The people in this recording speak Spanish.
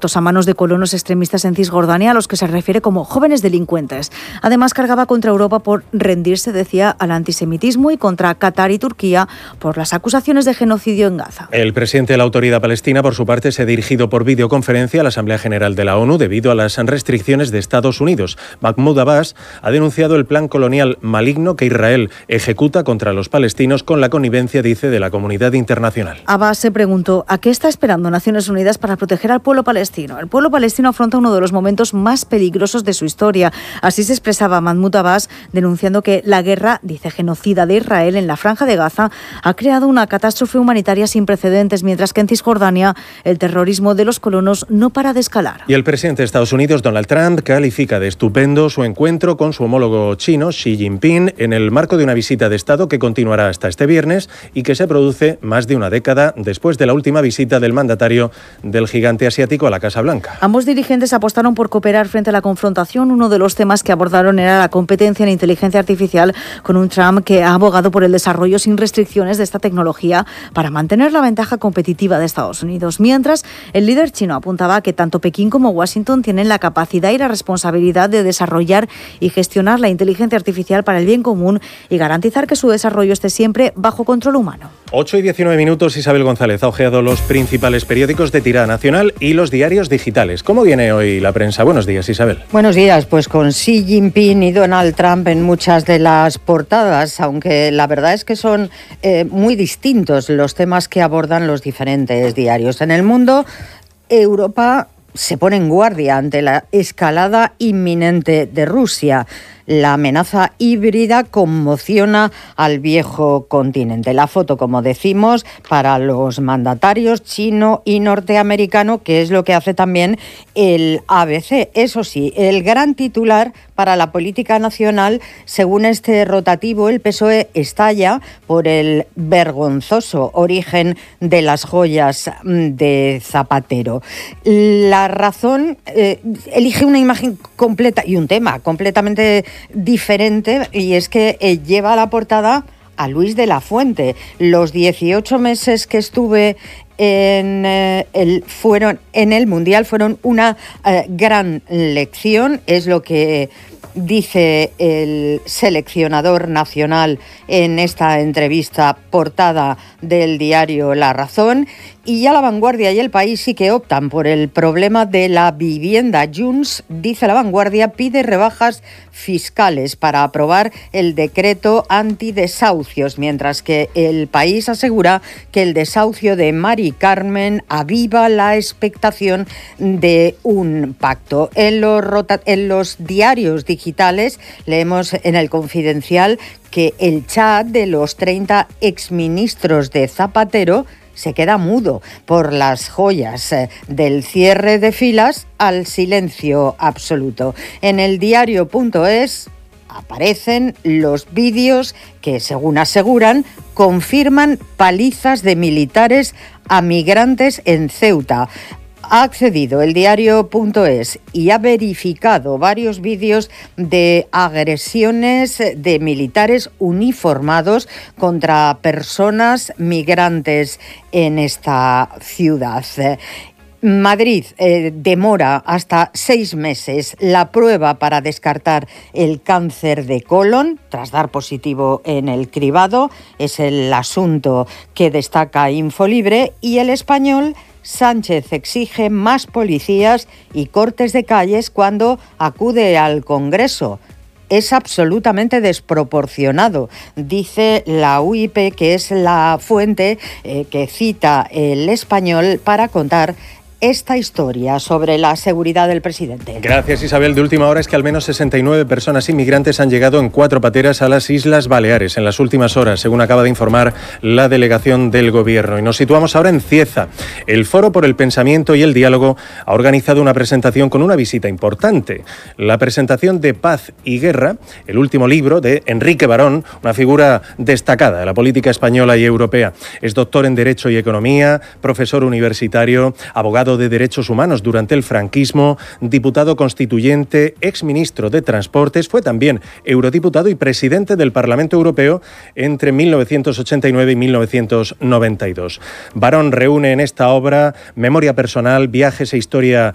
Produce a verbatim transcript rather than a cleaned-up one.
muertos a manos de colonos extremistas en Cisjordania, a los que se refiere como jóvenes delincuentes. Además, cargaba contra Europa por rendirse, decía, al antisemitismo y contra Qatar y Turquía por las acusaciones de genocidio en Gaza. El presidente de la Autoridad Palestina, por su parte, se ha dirigido por videoconferencia a la Asamblea General de la ONU debido a las restricciones de Estados Unidos. Mahmoud Abbas ha denunciado el plan colonial maligno que Israel ejecuta contra los palestinos con la connivencia, dice, de la comunidad internacional. Abbas se preguntó ¿a qué está esperando Naciones Unidas para proteger al pueblo palestino? El pueblo palestino afronta uno de los momentos más peligrosos de su historia. Así se expresaba Mahmoud Abbas, denunciando que la guerra, dice, genocida de Israel en la Franja de Gaza ha creado una catástrofe humanitaria sin precedentes, mientras que en Cisjordania el terrorismo de los colonos no para de escalar. Y el presidente de Estados Unidos, Donald Trump, califica de estupendo su encuentro con su homólogo chino, Xi Jinping, en el marco de una visita de Estado que continuará hasta este viernes y que se produce más de una década después de la última visita del mandatario del gigante asiático a la Casa Blanca. Ambos dirigentes apostaron por cooperar frente a la confrontación. Uno de los temas que abordaron era la competencia en inteligencia artificial, con un Trump que ha abogado por el desarrollo sin restricciones de esta tecnología para mantener la ventaja competitiva de Estados Unidos. Mientras, el líder chino apuntaba a que tanto Pekín como Washington tienen la capacidad y la responsabilidad de desarrollar y gestionar la inteligencia artificial para el bien común y garantizar que su desarrollo esté siempre bajo control humano. ocho y diecinueve minutos, Isabel González ha ojeado los principales periódicos de tirada nacional y los diarios digitales. ¿Cómo viene hoy la prensa? Buenos días, Isabel. Buenos días, pues con Xi Jinping y Donald Trump en muchas de las portadas, aunque la verdad es que son eh, muy distintos los temas que abordan los diferentes diarios. En El Mundo, Europa se pone en guardia ante la escalada inminente de Rusia. La amenaza híbrida conmociona al viejo continente. La foto, como decimos, para los mandatarios chino y norteamericano, que es lo que hace también el A B C. Eso sí, el gran titular para la política nacional, según este rotativo, el P S O E estalla por el vergonzoso origen de las joyas de Zapatero. La Razón eh, elige una imagen completa y un tema completamente diferente, y es que eh, lleva a la portada a Luis de la Fuente. Los dieciocho meses que estuve en, eh, el, fueron, en el Mundial fueron una eh, gran lección, es lo que dice el seleccionador nacional en esta entrevista portada del diario La Razón. Y ya La Vanguardia y El País sí que optan por el problema de la vivienda. Junts, dice La Vanguardia, pide rebajas fiscales para aprobar el decreto antidesahucios, mientras que El País asegura que el desahucio de Mari Carmen aviva la expectación de un pacto. En los, rota- en los diarios digitales leemos en El Confidencial que el chat de los treinta exministros de Zapatero se queda mudo por las joyas del cierre de filas al silencio absoluto. En el diario.es aparecen los vídeos que, según aseguran, confirman palizas de militares a migrantes en Ceuta. Ha accedido el diario.es y ha verificado varios vídeos de agresiones de militares uniformados contra personas migrantes en esta ciudad. Madrid eh, demora hasta seis meses la prueba para descartar el cáncer de colon tras dar positivo en el cribado. Es el asunto que destaca Infolibre. Y El Español: Sánchez exige más policías y cortes de calles cuando acude al Congreso. Es absolutamente desproporcionado, dice la U I P, que es la fuente eh, que cita El Español para contar esta historia sobre la seguridad del presidente. Gracias, Isabel. De última hora es que al menos sesenta y nueve personas inmigrantes han llegado en cuatro pateras a las Islas Baleares en las últimas horas, según acaba de informar la delegación del Gobierno. Y nos situamos ahora en Cieza. El Foro por el Pensamiento y el Diálogo ha organizado una presentación con una visita importante. La presentación de Paz y Guerra, el último libro de Enrique Barón, una figura destacada de la política española y europea. Es doctor en Derecho y Economía, profesor universitario, abogado de Derechos Humanos durante el franquismo, diputado constituyente, exministro de Transportes, fue también eurodiputado y presidente del Parlamento Europeo entre mil novecientos ochenta y nueve y mil novecientos noventa y dos. Barón reúne en esta obra memoria personal, viajes e historia